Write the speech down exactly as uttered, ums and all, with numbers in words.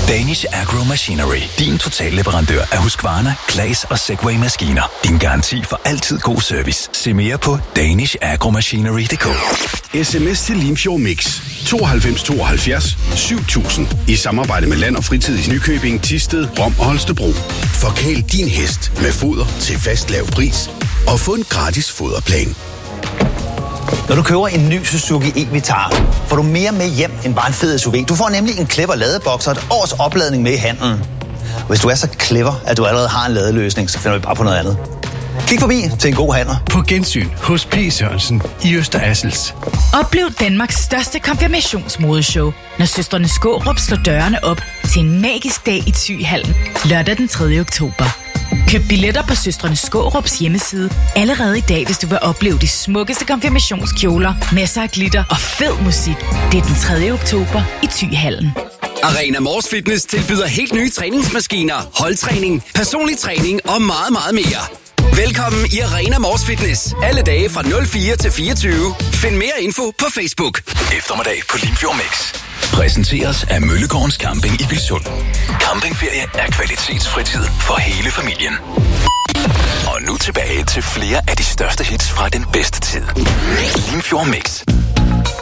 Danish Agro Machinery. Din totalleverandør af Husqvarna, Claas og Segway-maskiner. Din garanti for altid god service. Se mere på danish agro machinery punktum d k. Sms til Limfjord Mix tooghalvfems tooghalvfjerds syv tusind i samarbejde med Land og Fritid i Nykøbing, Thisted, Rom og Holstebro. Forkæl din hest med foder til fast lav pris og få en gratis foderplan. Når du køber en ny Suzuki e-Vitara, får du mere med hjem end bare en fed S U V. Du får nemlig en clever ladeboks og et års opladning med i handlen. Hvis du er så clever, at du allerede har en ladeløsning, så finder vi bare på noget andet. Kig forbi til en god handler. På gensyn hos P. Sørensen i Øster Assels. Oplev Danmarks største konfirmationsmodeshow, når søstrene Skårup slår dørene op til en magisk dag i Thyhallen lørdag den tredje oktober. Køb billetter på søstrene Skårups hjemmeside allerede i dag, hvis du vil opleve de smukkeste konfirmationskjoler, masser af glitter og fed musik. Det er den tredje oktober i Thyhallen. Arena Mors Fitness tilbyder helt nye træningsmaskiner, holdtræning, personlig træning og meget, meget mere. Velkommen i Arena Mors Fitness. Alle dage fra nul fire til fireogtyve. Find mere info på Facebook. Eftermiddag på Limfjord Mix. Præsenteres af Møllegårdens Camping i Vilsund. Campingferie er kvalitetsfritid for hele familien. Og nu tilbage til flere af de største hits fra den bedste tid. Limfjord Mix.